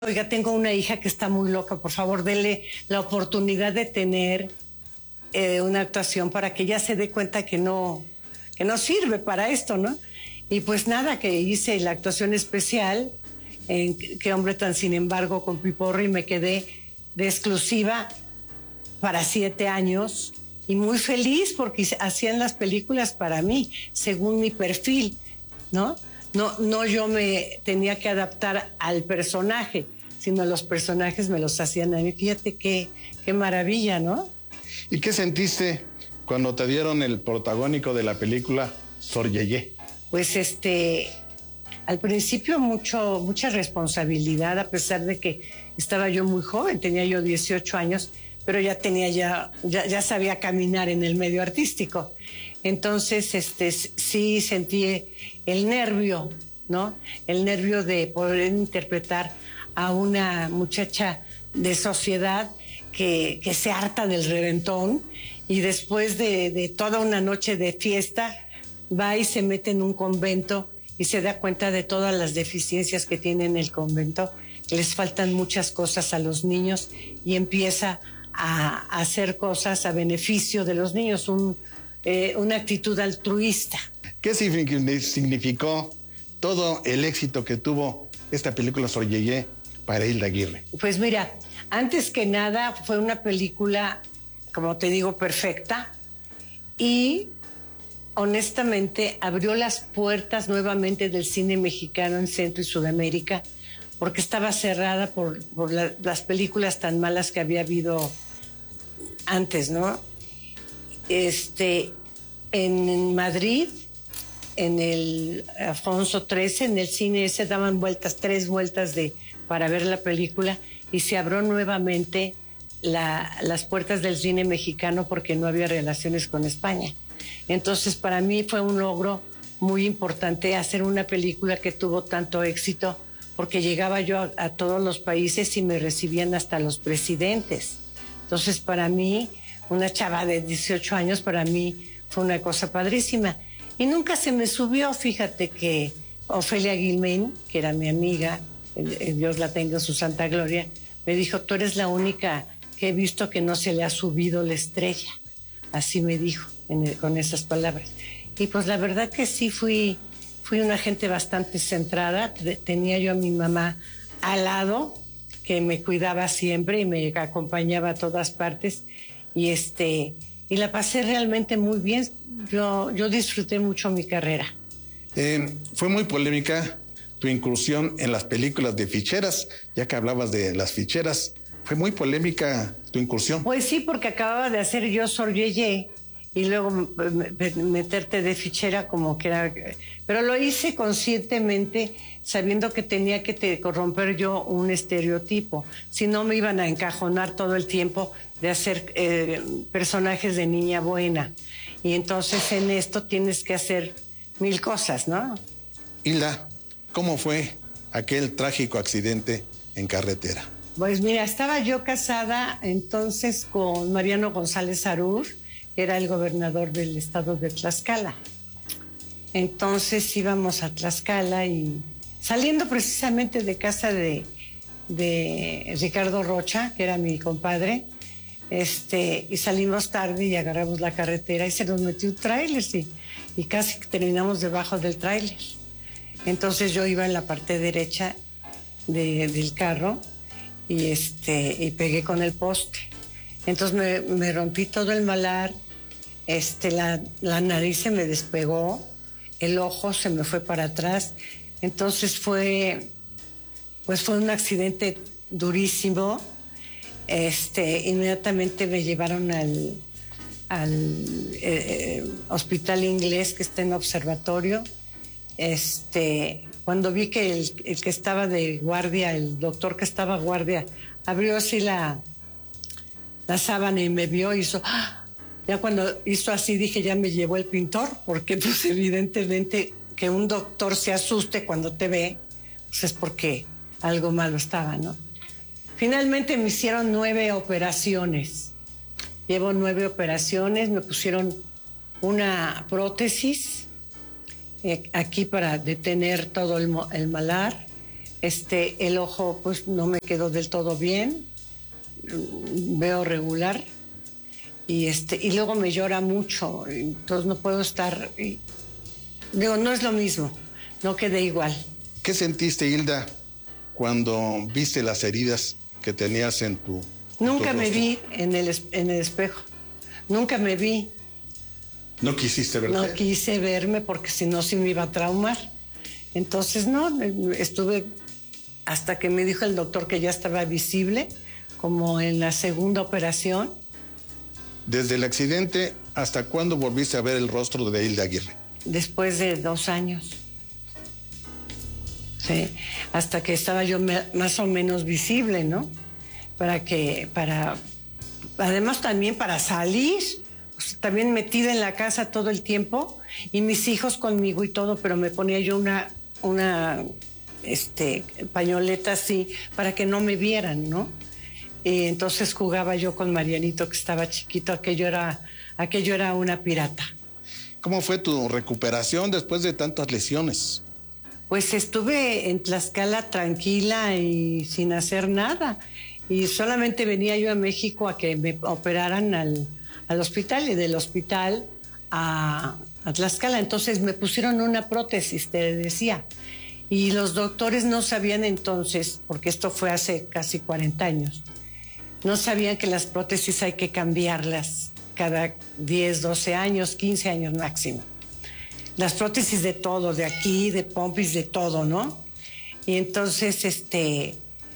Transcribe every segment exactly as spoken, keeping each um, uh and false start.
Oiga, tengo una hija que está muy loca, por favor, dele la oportunidad de tener eh, una actuación para que ella se dé cuenta que no, que no sirve para esto, ¿no? Y pues nada, que hice la actuación especial en Qué hombre tan sin embargo con Piporro y me quedé de exclusiva para siete años y muy feliz porque hacían las películas para mí, según mi perfil, ¿no? No, no yo me tenía que adaptar al personaje, sino los personajes me los hacían a mí. Fíjate qué, qué maravilla, ¿no? ¿Y qué sentiste cuando te dieron el protagónico de la película Sor Yeye? Pues este, al principio mucho, mucha responsabilidad, a pesar de que estaba yo muy joven, tenía yo dieciocho años, pero ya tenía ya, ya, ya sabía caminar en el medio artístico. Entonces, este, sí sentí el nervio, ¿no? El nervio de poder interpretar a una muchacha de sociedad que, que se harta del reventón y después de, de toda una noche de fiesta va y se mete en un convento y se da cuenta de todas las deficiencias que tiene en el convento, que les faltan muchas cosas a los niños y empieza a, a hacer cosas a beneficio de los niños, un Eh, una actitud altruista. ¿Qué significó todo el éxito que tuvo esta película Sor Yeye para Hilda Aguirre? Pues mira, antes que nada fue una película, como te digo, perfecta y honestamente abrió las puertas nuevamente del cine mexicano en Centro y Sudamérica porque estaba cerrada por, por la, las películas tan malas que había habido antes, ¿no? Este, en Madrid, en el Alfonso trece, en el cine se daban vueltas, tres vueltas de, para ver la película y se abrió nuevamente la, las puertas del cine mexicano porque no había relaciones con España. Entonces para mí fue un logro muy importante hacer una película que tuvo tanto éxito porque llegaba yo a, a todos los países y me recibían hasta los presidentes. Entonces para mí, una chava de dieciocho años, para mí fue una cosa padrísima. Y nunca se me subió, fíjate que Ofelia Guilmain, que era mi amiga, Dios la tenga en su santa gloria, me dijo, tú eres la única que he visto que no se le ha subido la estrella. Así me dijo, en el, con esas palabras. Y pues la verdad que sí, fui, fui una gente bastante centrada. Tenía yo a mi mamá al lado, que me cuidaba siempre y me acompañaba a todas partes. Y este y la pasé realmente muy bien. Yo, yo disfruté mucho mi carrera. Eh, fue muy polémica tu incursión en las películas de ficheras, ya que hablabas de las ficheras. Fue muy polémica tu incursión. Pues sí, porque acababa de hacer yo Sor Yeye y luego meterte de fichera como que era... Pero lo hice conscientemente, sabiendo que tenía que te, corromper yo un estereotipo. Si no, me iban a encajonar todo el tiempo de hacer eh, personajes de niña buena. Y entonces en esto tienes que hacer mil cosas, ¿no? Hilda, ¿cómo fue aquel trágico accidente en carretera? Pues mira, estaba yo casada entonces con Mariano González Arur, que era el gobernador del estado de Tlaxcala. Entonces íbamos a Tlaxcala y saliendo precisamente de casa de, de Ricardo Rocha, que era mi compadre, este, y salimos tarde y agarramos la carretera y se nos metió un tráiler, sí, y casi terminamos debajo del tráiler. Entonces yo iba en la parte derecha de, del carro y, este, y pegué con el poste. Entonces me, me rompí todo el malar, este, la, la nariz se me despegó, el ojo se me fue para atrás. Entonces fue, pues fue un accidente durísimo. Este, inmediatamente me llevaron al, al eh, hospital inglés que está en observatorio. Este, cuando vi que el, el que estaba de guardia, el doctor que estaba guardia, abrió así la, la sábana y me vio, hizo... ¡Ah! Ya cuando hizo así dije, ya me llevó el pintor, porque pues evidentemente que un doctor se asuste cuando te ve, pues es porque algo malo estaba, ¿no? Finalmente me hicieron nueve operaciones. Llevo nueve operaciones, me pusieron una prótesis eh, aquí para detener todo el, el malar. Este, el ojo pues no me quedó del todo bien, veo regular y este y luego me llora mucho, entonces no puedo estar, y, digo, no es lo mismo, no quedé igual. ¿Qué sentiste, Hilda, cuando viste las heridas que tenías en tu Nunca en tu me rostro? vi en el, en el espejo, nunca me vi. No quisiste verte. No quise verme porque si no, sí me iba a traumar. Entonces, no, estuve hasta que me dijo el doctor que ya estaba visible, como en la segunda operación. Desde el accidente, ¿hasta cuándo volviste a ver el rostro de Hilda Aguirre? Después de dos años. Sí, hasta que estaba yo me, más o menos visible, ¿no? Para que, para, además también para salir, o sea, también metida en la casa todo el tiempo, y mis hijos conmigo y todo, pero me ponía yo una, una, este, pañoleta así, para que no me vieran, ¿no? Y entonces jugaba yo con Marianito, que estaba chiquito, aquello era, aquello era una pirata. ¿Cómo fue tu recuperación después de tantas lesiones? Pues estuve en Tlaxcala tranquila y sin hacer nada. Y solamente venía yo a México a que me operaran al, al hospital, y del hospital a, a Tlaxcala. Entonces me pusieron una prótesis, te decía. Y los doctores no sabían entonces, porque esto fue hace casi cuarenta años, no sabían que las prótesis hay que cambiarlas cada diez, doce años, quince años máximo. Las prótesis de todo, de aquí, de pompis, de todo, ¿no? Y entonces, este,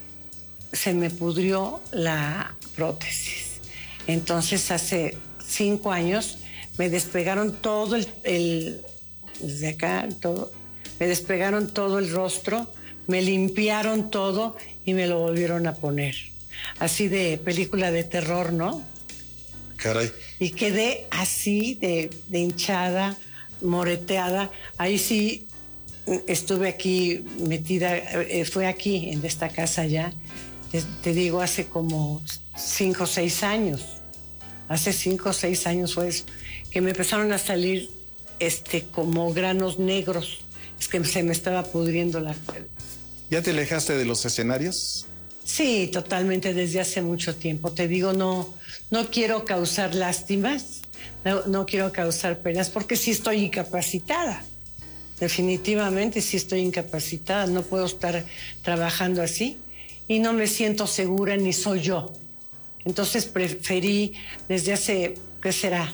se me pudrió la prótesis. Entonces, hace cinco años, me despegaron todo el, el desde acá, todo, me despegaron todo el rostro, me limpiaron todo y me lo volvieron a poner. Así de película de terror, ¿no? Caray. Y quedé así de, de hinchada, moreteada. Ahí sí estuve aquí metida, eh, fue aquí en esta casa ya, te, te digo, hace como cinco o seis años. Hace cinco o seis años fue eso, que me empezaron a salir este, como granos negros. Es que se me estaba pudriendo la... ¿Ya te alejaste de los escenarios? Sí, totalmente, desde hace mucho tiempo. Te digo, no, no quiero causar lástimas, no, no quiero causar penas, porque sí estoy incapacitada. Definitivamente sí estoy incapacitada, no puedo estar trabajando así y no me siento segura ni soy yo. Entonces preferí desde hace, ¿qué será?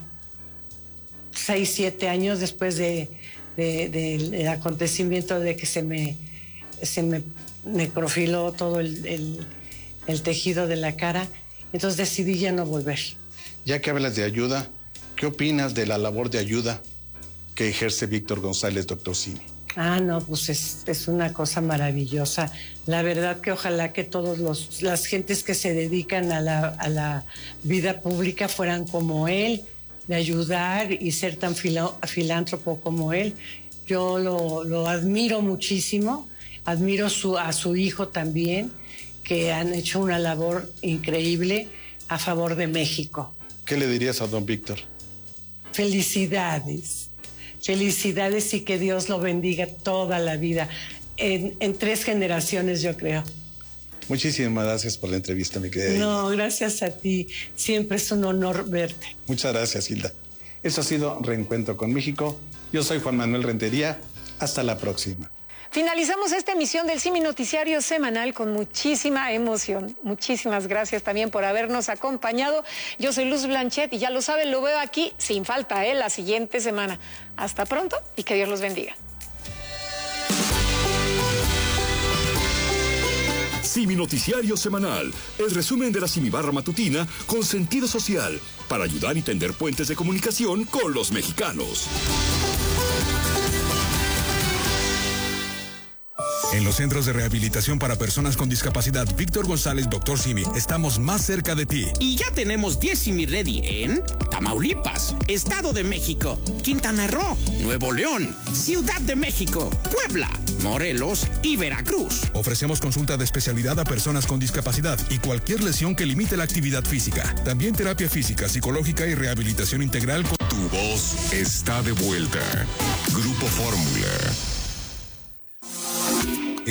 Seis, siete años después de, de, de, del acontecimiento de que se me, se me necrofiló todo el, el, el tejido de la cara. Entonces decidí ya no volver. Ya que hablas de ayuda, ¿qué opinas de la labor de ayuda que ejerce Víctor González, doctor Simi? Ah, no, pues es, es una cosa maravillosa. La verdad que ojalá que todos los las gentes que se dedican a la, a la vida pública fueran como él, de ayudar y ser tan filo, filántropo como él. Yo lo, lo admiro muchísimo, admiro su, a su hijo también, que han hecho una labor increíble a favor de México. ¿Qué le dirías a don Víctor? Felicidades. Felicidades y que Dios lo bendiga toda la vida, en, en tres generaciones, yo creo. Muchísimas gracias por la entrevista, mi querida. No, gracias a ti. Siempre es un honor verte. Muchas gracias, Hilda. Esto ha sido Reencuentro con México. Yo soy Juan Manuel Rentería. Hasta la próxima. Finalizamos esta emisión del Simi Noticiario Semanal con muchísima emoción. Muchísimas gracias también por habernos acompañado. Yo soy Luz Blanchet y ya lo saben, lo veo aquí sin falta, ¿eh? La siguiente semana. Hasta pronto y que Dios los bendiga. Simi Noticiario Semanal, el resumen de la Simibarra Matutina con sentido social para ayudar y tender puentes de comunicación con los mexicanos. En los centros de rehabilitación para personas con discapacidad Víctor González, doctor Simi, estamos más cerca de ti. Y ya tenemos diez Simi Ready en Tamaulipas, Estado de México, Quintana Roo, Nuevo León, Ciudad de México, Puebla, Morelos y Veracruz. Ofrecemos consulta de especialidad a personas con discapacidad y cualquier lesión que limite la actividad física. También terapia física, psicológica y rehabilitación integral. Tu voz está de vuelta. Grupo Fórmula.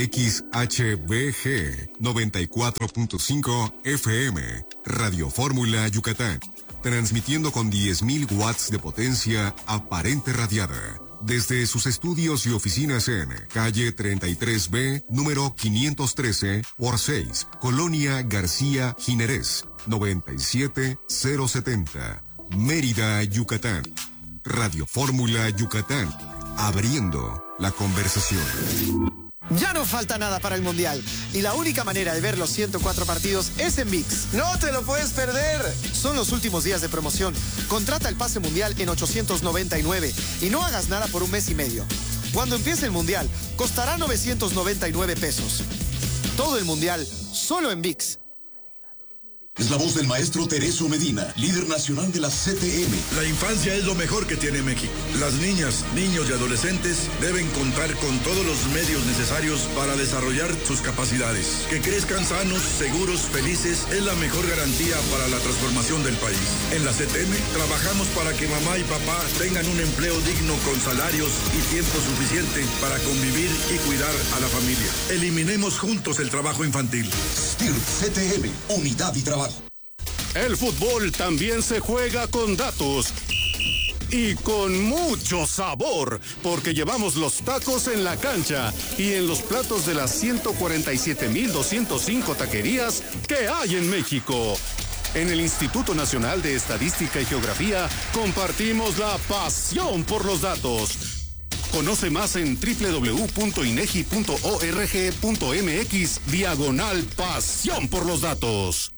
X H B G noventa y cuatro punto cinco F M, Radio Fórmula Yucatán, transmitiendo con diez mil watts de potencia aparente radiada, desde sus estudios y oficinas en calle treinta y tres B, número quinientos trece por seis, Colonia García Jiménez, noventa y siete mil setenta, Mérida, Yucatán. Radio Fórmula Yucatán, abriendo la conversación. Ya no falta nada para el Mundial y la única manera de ver los ciento cuatro partidos es en ViX. ¡No te lo puedes perder! Son los últimos días de promoción. Contrata el pase Mundial en ochocientos noventa y nueve y no hagas nada por un mes y medio. Cuando empiece el Mundial, costará novecientos noventa y nueve pesos. Todo el Mundial, solo en ViX. Es la voz del maestro Tereso Medina, líder nacional de la C T M. La infancia es lo mejor que tiene México. Las niñas, niños y adolescentes deben contar con todos los medios necesarios para desarrollar sus capacidades. Que crezcan sanos, seguros, felices es la mejor garantía para la transformación del país. En la C T M trabajamos para que mamá y papá tengan un empleo digno con salarios y tiempo suficiente para convivir y cuidar a la familia. Eliminemos juntos el trabajo infantil. S T I R C T M, unidad y trabajo. El fútbol también se juega con datos y con mucho sabor, porque llevamos los tacos en la cancha y en los platos de las ciento cuarenta y siete mil doscientos cinco taquerías que hay en México. En el Instituto Nacional de Estadística y Geografía compartimos la pasión por los datos. Conoce más en doble u doble u doble u punto inegi punto org punto mx diagonal pasión por los datos.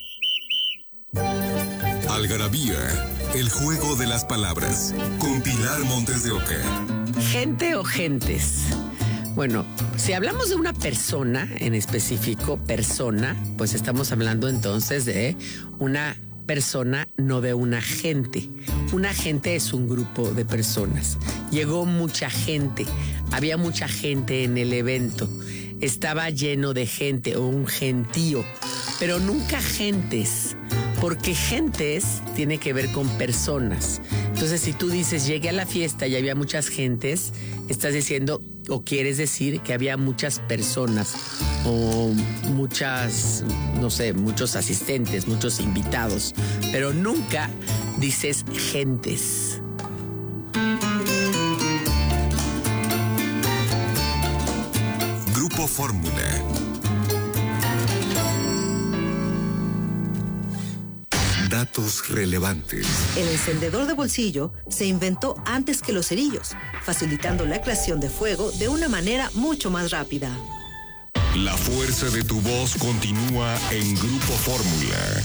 Algarabía, el juego de las palabras, con Pilar Montes de Oca. Gente o gentes. Bueno, si hablamos de una persona en específico, persona, pues estamos hablando entonces de una persona, no de una gente. Una gente es un grupo de personas. Llegó mucha gente, había mucha gente en el evento. Estaba lleno de gente o un gentío, pero nunca gentes, porque gentes tiene que ver con personas. Entonces, si tú dices llegué a la fiesta y había muchas gentes, estás diciendo o quieres decir que había muchas personas o muchas, no sé, muchos asistentes, muchos invitados, pero nunca dices gentes. Grupo Fórmula. Datos relevantes. El encendedor de bolsillo se inventó antes que los cerillos, facilitando la creación de fuego de una manera mucho más rápida. La fuerza de tu voz continúa en Grupo Fórmula.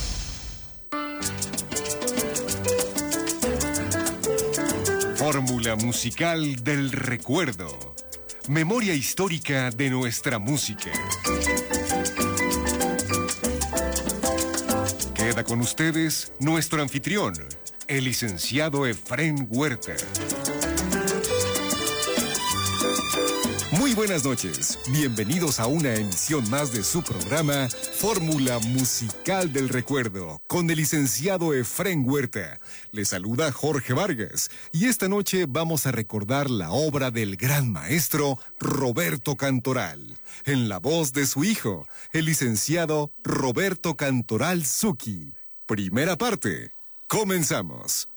Fórmula musical del recuerdo. Memoria histórica de nuestra música. Queda con ustedes nuestro anfitrión, el licenciado Efrén Huerta. Muy buenas noches, bienvenidos a una emisión más de su programa Fórmula Musical del Recuerdo con el licenciado Efrén Huerta. Les saluda Jorge Vargas y esta noche vamos a recordar la obra del gran maestro Roberto Cantoral, en la voz de su hijo, el licenciado Roberto Cantoral Zucchi. Primera parte, comenzamos.